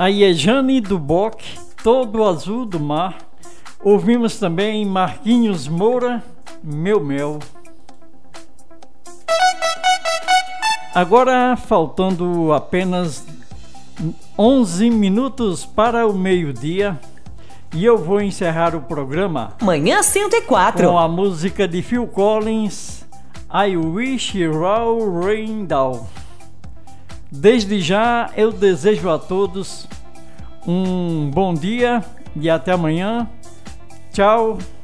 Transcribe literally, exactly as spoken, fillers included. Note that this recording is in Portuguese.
Aí é Jane do Boc, Todo Azul do Mar. Ouvimos também Marquinhos Moura, Meu Mel. Agora, faltando apenas onze minutos para o meio-dia, e eu vou encerrar o programa Manhã cento e quatro com a música de Phil Collins, I Wish It All Rained Down. Desde já eu desejo a todos um bom dia e até amanhã. Tchau.